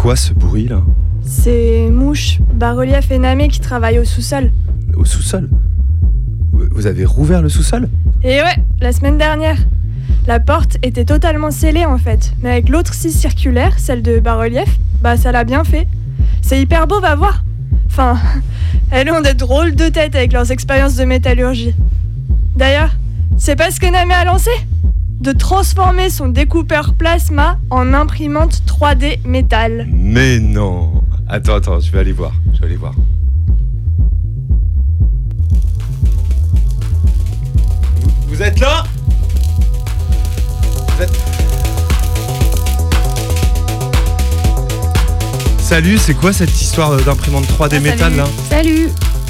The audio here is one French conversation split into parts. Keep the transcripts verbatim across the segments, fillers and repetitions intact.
quoi ce bruit là ? C'est Mouche, bas-relief et Namé qui travaillent au sous-sol. Au sous-sol ? Vous avez rouvert le sous-sol ? Et ouais, la semaine dernière. La porte était totalement scellée en fait, mais avec l'autre scie circulaire, celle de bas-relief, bah ça l'a bien fait. C'est hyper beau, va voir. Enfin, elles ont des drôles de têtes avec leurs expériences de métallurgie. D'ailleurs, c'est pas ce que Namé a lancé ? De transformer son découpeur plasma en imprimante trois D métal. Mais non. Attends, attends, je vais aller voir. Je vais aller voir. Vous, vous êtes là ? Vous êtes... Salut, c'est quoi cette histoire d'imprimante trois D ah, métal salut. là ? Salut.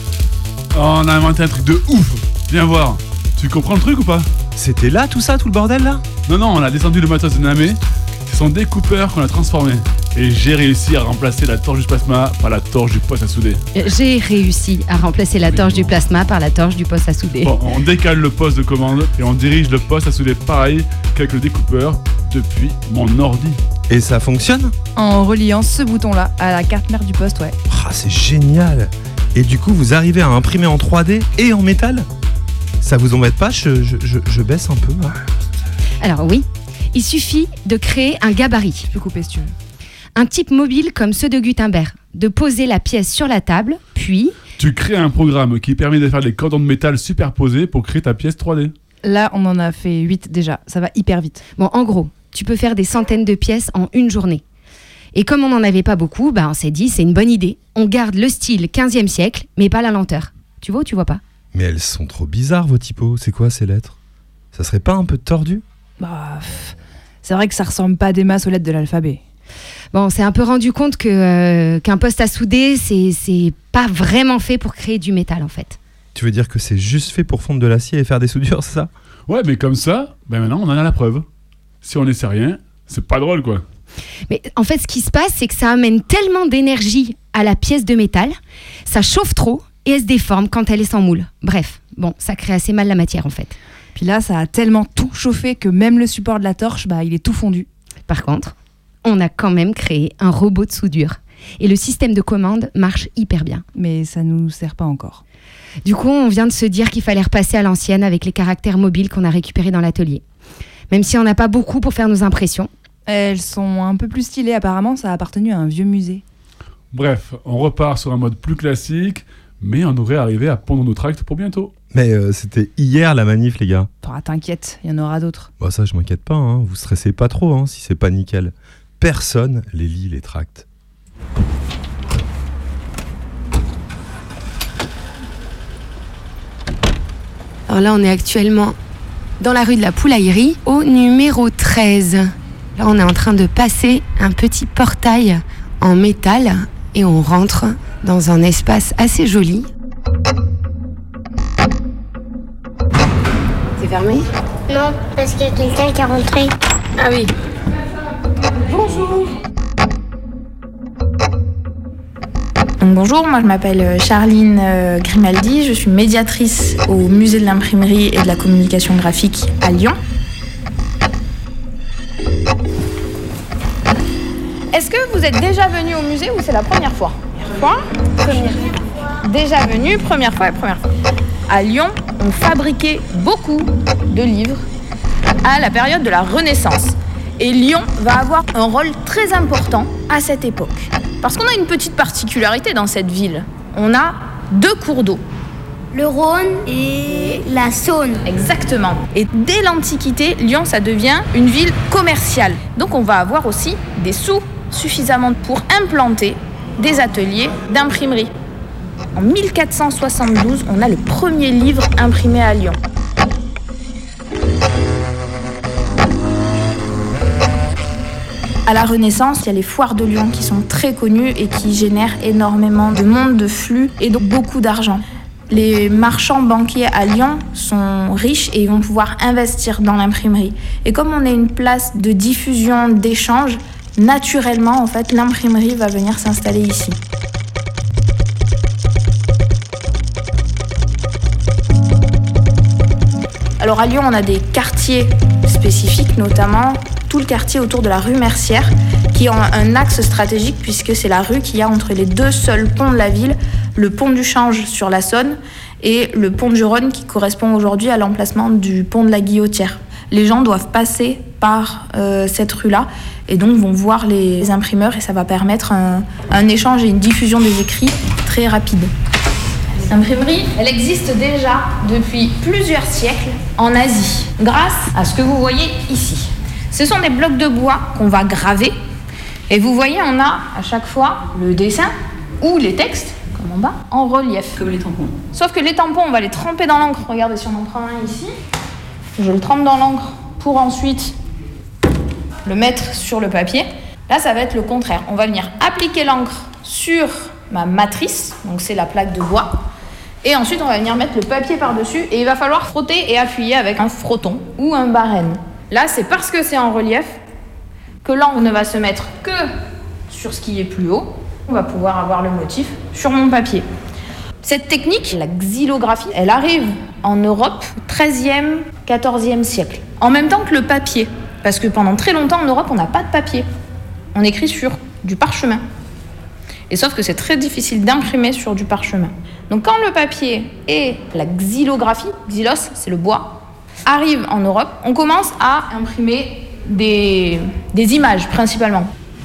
Oh, on a inventé un truc de ouf. Viens voir. Tu comprends le truc ou pas ? C'était là tout ça, tout le bordel là ? Non, non, on a descendu le matos de Namé. C'est son découpeur qu'on a transformé. Et j'ai réussi à remplacer la torche du plasma par la torche du poste à souder. J'ai réussi à remplacer la torche du plasma par la torche du poste à souder. Bon, on décale le poste de commande et on dirige le poste à souder pareil qu'avec le découpeur depuis mon ordi. Et ça fonctionne ? En reliant ce bouton-là à la carte mère du poste, ouais. Ah, c'est génial ! Et du coup, vous arrivez à imprimer en trois D et en métal ? Ça vous embête pas ? Je, je, je, je baisse un peu. Hein. Alors oui, il suffit de créer un gabarit. Je peux couper si tu veux. Un type mobile comme ceux de Gutenberg, de poser la pièce sur la table, puis... Tu crées un programme qui permet de faire des cordons de métal superposés pour créer ta pièce trois D. Là, on en a fait huit déjà, ça va hyper vite. Bon, en gros, tu peux faire des centaines de pièces en une journée. Et comme on n'en avait pas beaucoup, bah on s'est dit, c'est une bonne idée. On garde le style quinzième siècle, mais pas la lenteur. Tu vois ou tu vois pas ? Mais elles sont trop bizarres vos typos, c'est quoi ces lettres ? Ça serait pas un peu tordu ? Bah, pff, c'est vrai que ça ressemble pas des masses aux lettres de l'alphabet. Bon, on s'est un peu rendu compte que, euh, qu'un poste à souder, c'est, c'est pas vraiment fait pour créer du métal en fait. Tu veux dire que c'est juste fait pour fondre de l'acier et faire des soudures, c'est ça ? Ouais, mais comme ça, ben maintenant on en a la preuve. Si on essaie rien, c'est pas drôle quoi. Mais en fait, ce qui se passe, c'est que ça amène tellement d'énergie à la pièce de métal, ça chauffe trop et elle se déforme quand elle est sans moule. Bref, bon, ça crée assez mal la matière en fait. Puis là, ça a tellement tout chauffé que même le support de la torche, bah, il est tout fondu. Par contre, on a quand même créé un robot de soudure. Et le système de commande marche hyper bien. Mais ça nous sert pas encore. Du coup, on vient de se dire qu'il fallait repasser à l'ancienne avec les caractères mobiles qu'on a récupérés dans l'atelier. Même si on n'a pas beaucoup pour faire nos impressions. Elles sont un peu plus stylées, apparemment, ça a appartenu à un vieux musée. Bref, on repart sur un mode plus classique, mais on devrait arriver à pondre nos tracts pour bientôt. Mais euh, c'était hier la manif, les gars. Oh, t'inquiète, il y en aura d'autres. Bah ça, je m'inquiète pas, hein. Vous stressez pas trop hein, si c'est pas nickel. Personne les lit, les tracts. Alors là, on est actuellement dans la rue de la Poulaillerie, au numéro treize. Là, on est en train de passer un petit portail en métal et on rentre dans un espace assez joli. C'est fermé ? Non, parce qu'il y a quelqu'un qui est rentré. Ah oui. Bonjour. Donc bonjour, moi je m'appelle Charline euh, Grimaldi, je suis médiatrice au musée de l'imprimerie et de la communication graphique à Lyon. Est-ce que vous êtes déjà venu au musée ou c'est la première fois ? Première fois ? Première fois. Déjà venu, première fois et première fois. À Lyon, on fabriquait beaucoup de livres à la période de la Renaissance. Et Lyon va avoir un rôle très important à cette époque. Parce qu'on a une petite particularité dans cette ville. On a deux cours d'eau. Le Rhône et la Saône. Exactement. Et dès l'Antiquité, Lyon, ça devient une ville commerciale. Donc on va avoir aussi des sous suffisamment pour implanter des ateliers d'imprimerie. En mille quatre cent soixante-douze, on a le premier livre imprimé à Lyon. À la Renaissance, il y a les foires de Lyon qui sont très connues et qui génèrent énormément de monde, de flux et donc beaucoup d'argent. Les marchands banquiers à Lyon sont riches et ils vont pouvoir investir dans l'imprimerie. Et comme on est une place de diffusion, d'échange, naturellement, en fait, l'imprimerie va venir s'installer ici. Alors à Lyon, on a des quartiers spécifiques, notamment tout le quartier autour de la rue Mercière, qui ont un axe stratégique puisque c'est la rue qu'il y a entre les deux seuls ponts de la ville, le pont du Change sur la Saône et le pont du Rhône qui correspond aujourd'hui à l'emplacement du pont de la Guillotière. Les gens doivent passer par euh, cette rue-là et donc vont voir les imprimeurs et ça va permettre un, un échange et une diffusion des écrits très rapide. L'imprimerie, elle existe déjà depuis plusieurs siècles en Asie, grâce à ce que vous voyez ici. Ce sont des blocs de bois qu'on va graver et vous voyez, on a à chaque fois le dessin ou les textes, comme en bas, en relief. Comme les tampons. Sauf que les tampons, on va les tremper dans l'encre. Regardez, si on en prend un ici, je le trempe dans l'encre pour ensuite le mettre sur le papier. Là, ça va être le contraire. On va venir appliquer l'encre sur ma matrice, donc c'est la plaque de bois. Et ensuite, on va venir mettre le papier par-dessus et il va falloir frotter et appuyer avec un frotton ou un barrène. Là, c'est parce que c'est en relief que l'encre ne va se mettre que sur ce qui est plus haut. On va pouvoir avoir le motif sur mon papier. Cette technique, la xylographie, elle arrive en Europe au treizième, quatorzième siècle. En même temps que le papier. Parce que pendant très longtemps en Europe, on n'a pas de papier. On écrit sur du parchemin. Et sauf que c'est très difficile d'imprimer sur du parchemin. Donc quand le papier et la xylographie, xylos, c'est le bois, arrive en Europe, on commence à imprimer des, des images principalement.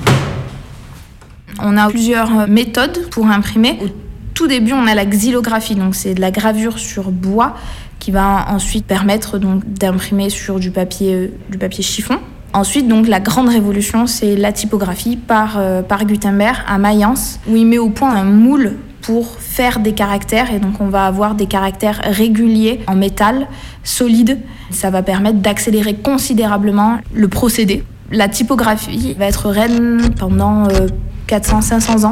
On a plusieurs méthodes pour imprimer. Au tout début, on a la xylographie, donc c'est de la gravure sur bois qui va ensuite permettre donc d'imprimer sur du papier, du papier chiffon. Ensuite, donc, la grande révolution, c'est la typographie par, euh, par Gutenberg à Mayence, où il met au point un moule pour faire des caractères. Et donc, on va avoir des caractères réguliers en métal, solides. Ça va permettre d'accélérer considérablement le procédé. La typographie va être reine pendant euh, quatre cents à cinq cents ans.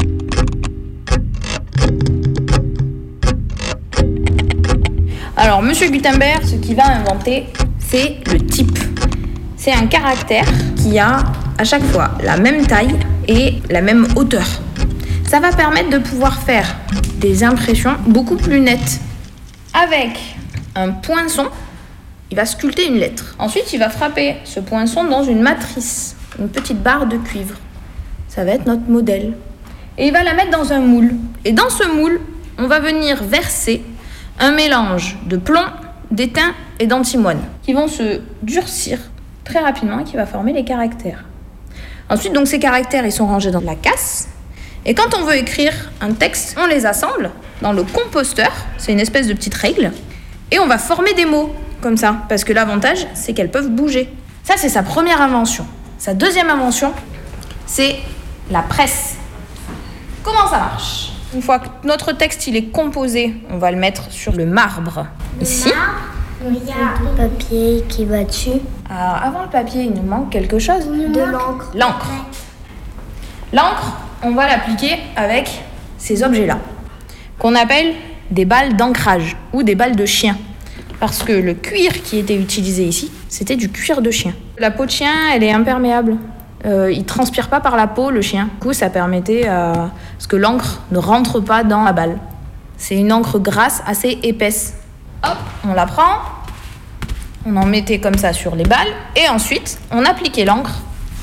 Alors, Monsieur Gutenberg, ce qu'il va inventer, c'est le type. C'est un caractère qui a à chaque fois la même taille et la même hauteur. Ça va permettre de pouvoir faire des impressions beaucoup plus nettes. Avec un poinçon, il va sculpter une lettre. Ensuite, il va frapper ce poinçon dans une matrice, une petite barre de cuivre. Ça va être notre modèle. Et il va la mettre dans un moule. Et dans ce moule, on va venir verser un mélange de plomb, d'étain et d'antimoine qui vont se durcir très rapidement et qui va former les caractères. Ensuite, donc, ces caractères, ils sont rangés dans la casse. Et quand on veut écrire un texte, on les assemble dans le composteur. C'est une espèce de petite règle. Et on va former des mots comme ça. Parce que l'avantage, c'est qu'elles peuvent bouger. Ça, c'est sa première invention. Sa deuxième invention, c'est la presse. Comment ça marche ? Une fois que notre texte il est composé, on va le mettre sur le marbre. Ici. Il y a du papier qui va dessus. Alors, avant le papier, il nous manque quelque chose. De l'encre. L'encre. L'encre, on va l'appliquer avec ces objets-là, qu'on appelle des balles d'ancrage ou des balles de chien. Parce que le cuir qui était utilisé ici, c'était du cuir de chien. La peau de chien, elle est imperméable. Euh, il ne transpire pas par la peau, le chien. Du coup, ça permettait à euh, ce que l'encre ne rentre pas dans la balle. C'est une encre grasse, assez épaisse. Hop, on la prend, on en mettait comme ça sur les balles, et ensuite, on appliquait l'encre.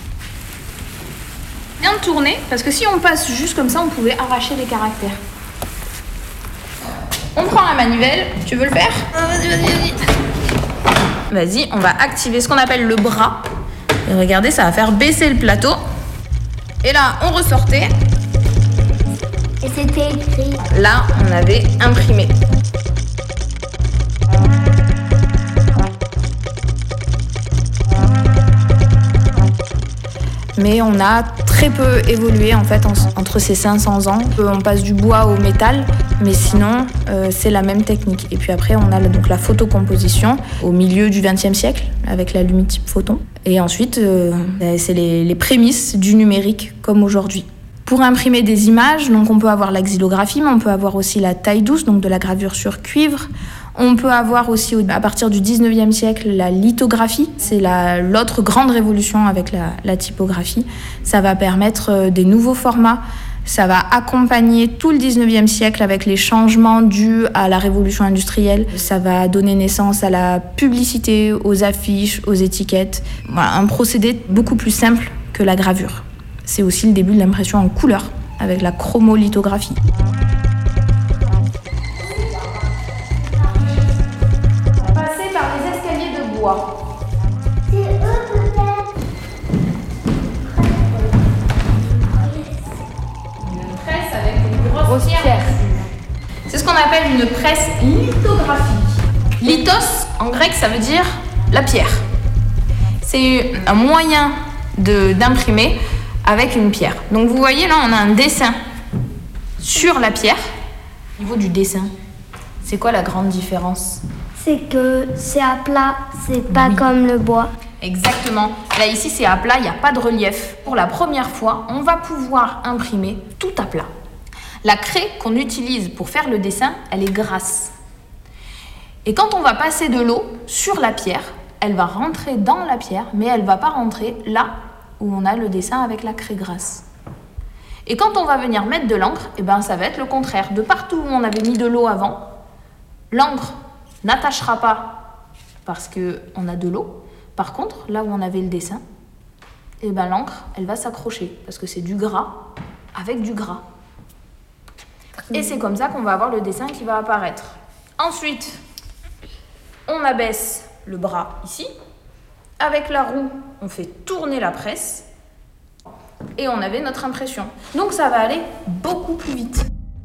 Bien tourner, parce que si on passe juste comme ça, on pouvait arracher les caractères. On prend la manivelle, tu veux le faire ? Vas-y, vas-y, vas-y. Vas-y, on va activer ce qu'on appelle le bras. Et regardez, ça va faire baisser le plateau. Et là, on ressortait. Et c'était écrit. Là, on avait imprimé. Mais on a très peu évolué en fait en, entre ces cinq cents ans. On passe du bois au métal, mais sinon euh, c'est la même technique. Et puis après on a donc la photocomposition au milieu du vingtième siècle avec la lumitype photon. Et ensuite euh, c'est les, les prémices du numérique comme aujourd'hui. Pour imprimer des images, donc on peut avoir la xylographie, mais on peut avoir aussi la taille douce, donc de la gravure sur cuivre. On peut avoir aussi, à partir du dix-neuvième siècle, la lithographie. C'est la, l'autre grande révolution avec la, la typographie. Ça va permettre des nouveaux formats. Ça va accompagner tout le dix-neuvième siècle avec les changements dus à la révolution industrielle. Ça va donner naissance à la publicité, aux affiches, aux étiquettes. Voilà, un procédé beaucoup plus simple que la gravure. C'est aussi le début de l'impression en couleur, avec la chromolithographie. On va passer par les escaliers de bois. C'est eux peut-être. Une presse avec une grosse pierre. C'est ce qu'on appelle une presse lithographique. Lithos, en grec, ça veut dire la pierre. C'est un moyen de, d'imprimer avec une pierre. Donc vous voyez là, on a un dessin sur la pierre. Au niveau du dessin, c'est quoi la grande différence ? C'est que c'est à plat, c'est pas Oui. comme le bois. Exactement. Là ici c'est à plat, il n'y a pas de relief. Pour la première fois, on va pouvoir imprimer tout à plat. La craie qu'on utilise pour faire le dessin, elle est grasse. Et quand on va passer de l'eau sur la pierre, elle va rentrer dans la pierre, mais elle ne va pas rentrer là où on a le dessin avec la craie grasse. Et quand on va venir mettre de l'encre, eh ben, ça va être le contraire. De partout où on avait mis de l'eau avant, l'encre n'attachera pas parce qu'on a de l'eau. Par contre, là où on avait le dessin, eh ben, l'encre, elle va s'accrocher parce que c'est du gras avec du gras. Et c'est comme ça qu'on va avoir le dessin qui va apparaître. Ensuite, on abaisse le bras ici. Avec la roue, on fait tourner la presse. Et on avait notre impression. Donc ça va aller beaucoup plus vite.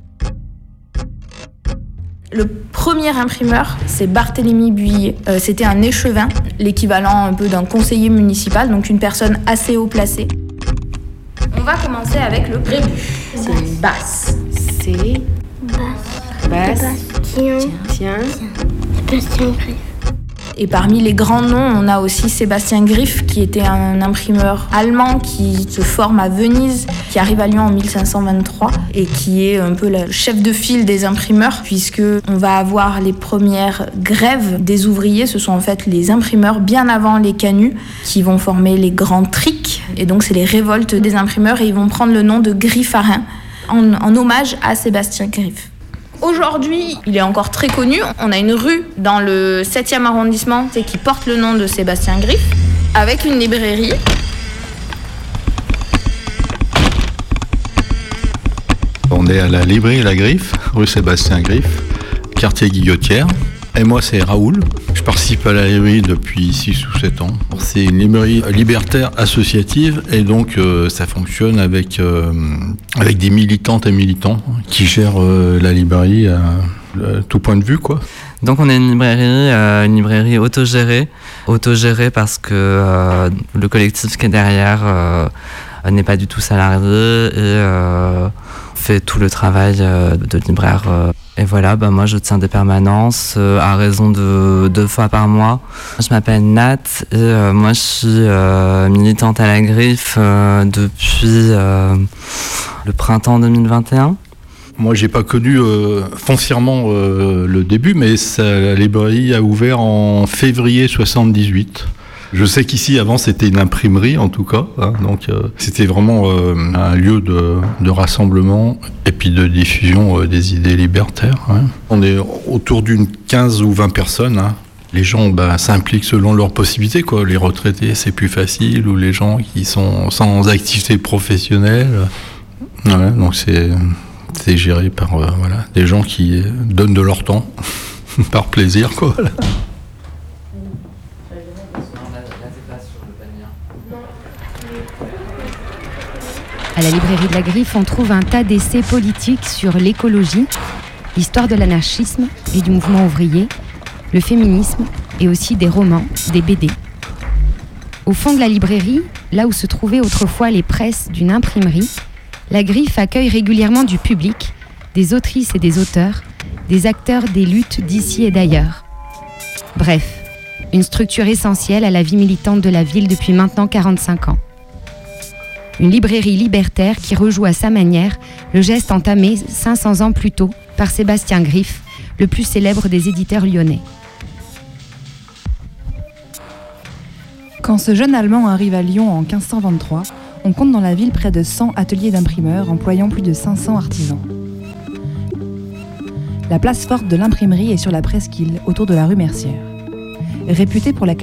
Le premier imprimeur, c'est Barthélemy Buillet. Euh, c'était un échevin, l'équivalent un peu d'un conseiller municipal, donc une personne assez haut placée. On va commencer avec le prébu. C'est une basse. C'est Basse. basse. Bastien. Tiens. Bastien Gris. Et parmi les grands noms, on a aussi Sébastien Griffe, qui était un imprimeur allemand qui se forme à Venise, qui arrive à Lyon en mille cinq cent vingt-trois et qui est un peu le chef de file des imprimeurs, puisque on va avoir les premières grèves des ouvriers. Ce sont en fait les imprimeurs bien avant les canuts qui vont former les grands trics. Et donc c'est les révoltes des imprimeurs et ils vont prendre le nom de griffarins en, en hommage à Sébastien Griffe. Aujourd'hui, il est encore très connu. On a une rue dans le septième arrondissement qui porte le nom de Sébastien Griffe, avec une librairie. On est à la librairie La Griffe, rue Sébastien Griffe, quartier Guillotière. Et moi, c'est Raoul. Je participe à la librairie depuis six ou sept ans. C'est une librairie libertaire associative et donc euh, ça fonctionne avec, euh, avec des militantes et militants qui gèrent euh, la librairie à, à tout point de vue, quoi. Donc on est une librairie, euh, une librairie autogérée, autogérée parce que euh, le collectif qui est derrière euh, n'est pas du tout salarié et euh, fait tout le travail euh, de libraire. Euh. Et voilà, bah moi je tiens des permanences euh, à raison de deux fois par mois. Je m'appelle Nat et euh, moi je suis euh, militante à la Griffe euh, depuis euh, le printemps deux mille vingt et un. Moi, j'ai pas connu euh, foncièrement euh, le début, mais ça, la librairie a ouvert en février soixante-dix-huit. Je sais qu'ici, avant, c'était une imprimerie, en tout cas. Hein, donc, euh, c'était vraiment euh, un lieu de, de rassemblement et puis de diffusion euh, des idées libertaires. Hein. On est autour d'une quinze ou vingt personnes. Hein. Les gens bah, s'impliquent selon leurs possibilités, quoi. Les retraités, c'est plus facile, ou les gens qui sont sans activité professionnelle. Ouais, donc, c'est... C'est géré par euh, voilà, des gens qui donnent de leur temps, par plaisir, quoi. Voilà. À la librairie de la Griffe, on trouve un tas d'essais politiques sur l'écologie, l'histoire de l'anarchisme et du mouvement ouvrier, le féminisme et aussi des romans, des B D. Au fond de la librairie, là où se trouvaient autrefois les presses d'une imprimerie, la Griffe accueille régulièrement du public, des autrices et des auteurs, des acteurs des luttes d'ici et d'ailleurs. Bref, une structure essentielle à la vie militante de la ville depuis maintenant quarante-cinq ans. Une librairie libertaire qui rejoue à sa manière le geste entamé cinq cents ans plus tôt par Sébastien Griffe, le plus célèbre des éditeurs lyonnais. Quand ce jeune Allemand arrive à Lyon en quinze cent vingt-trois, on compte dans la ville près de cent ateliers d'imprimeurs employant plus de cinq cents artisans. La place forte de l'imprimerie est sur la presqu'île, autour de la rue Mercière. Réputée pour la